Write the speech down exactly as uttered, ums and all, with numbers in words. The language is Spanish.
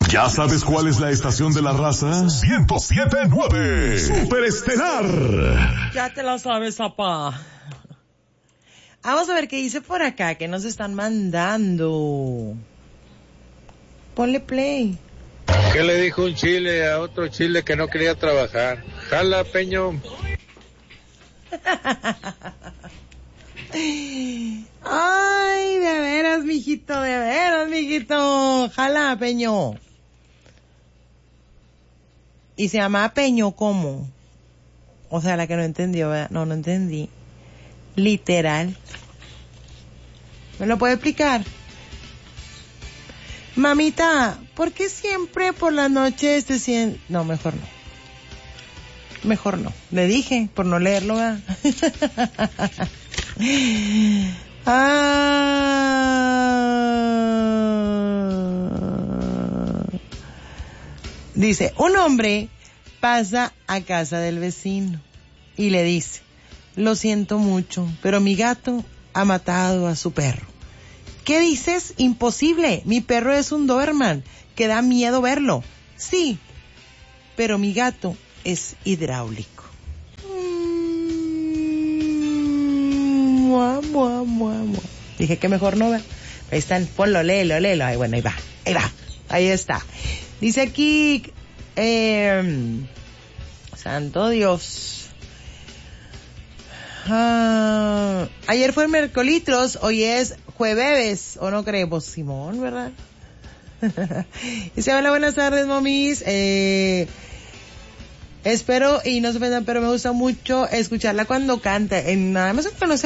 ¿Ya sabes cuál es la estación de la raza? ciento siete punto nueve. Superestelar. Ya te la sabes, papá. Vamos a ver qué dice por acá, que nos están mandando. Ponle play. ¿Qué le dijo un chile a otro chile que no quería trabajar? Jala, Peño. Ay, de veras, mijito, de veras, mijito. Jala, Peño. Y se llama Peño, ¿cómo? O sea, la que no entendió, ¿verdad? No, no entendí. Literal. ¿Me lo puede explicar? Mamita, ¿por qué siempre por la noche se siente...? No, mejor no. Mejor no. Le dije, por no leerlo, ¿verdad? ah... Dice, un hombre pasa a casa del vecino y le dice, lo siento mucho, pero mi gato ha matado a su perro. ¿Qué dices? Imposible. Mi perro es un Doberman, que da miedo verlo. Sí, pero mi gato es hidráulico. Mm, mua, mua, mua, mua. Dije que mejor no, ¿verdad? Ahí están, ponlo, léelo, léelo. Ahí, bueno, ahí va, ahí va, ahí está. Dice aquí, eh, santo Dios. Ah, ayer fue el Mercolitros, hoy es jueves, o no creemos, Simón, ¿verdad? Dice, hola, buenas tardes, momis. Eh, espero y no se ofendan, pero me gusta mucho escucharla cuando canta. En, nada más que no se